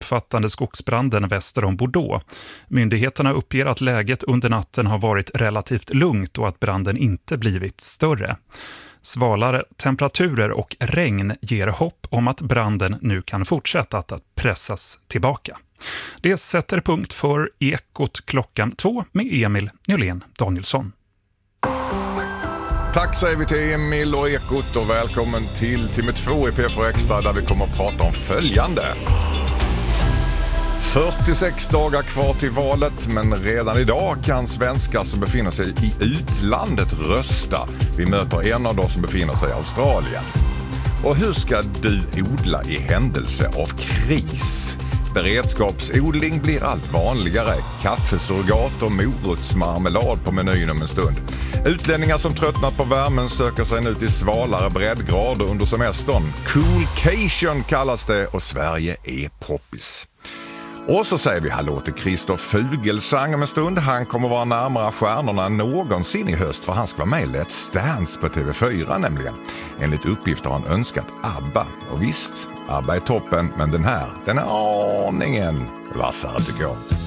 omfattande skogsbranden väster om Bordeaux. Myndigheterna uppger att läget under natten har varit relativt lugnt och att branden inte blivit större. Svalare temperaturer och regn ger hopp om att branden nu kan fortsätta att pressas tillbaka. Det sätter punkt för Ekot klockan 2 med Emil Nylén Danielsson. Tack säger vi till Emil och Ekot och välkommen till timme 2 i P4 Extra där vi kommer att prata om följande. 46 dagar kvar till valet, men redan idag kan svenskar som befinner sig i utlandet rösta. Vi möter en av dem som befinner sig i Australien. Och hur ska du odla i händelse av kris? Beredskapsodling blir allt vanligare. Kaffesurgat och morotsmarmelad på menyn om en stund. Utlänningar som tröttnat på värmen söker sig nu till svalare breddgrader under semestern. Coolcation kallas det och Sverige är poppis. Och så säger vi hallå till Christer Fuglesang om en stund. Han kommer vara närmare stjärnorna än någonsin i höst för han ska vara med i Let's Dance på TV4 nämligen. Enligt uppgift har han önskat ABBA. Och visst, ABBA är toppen men den är aningen vassare tycker jag.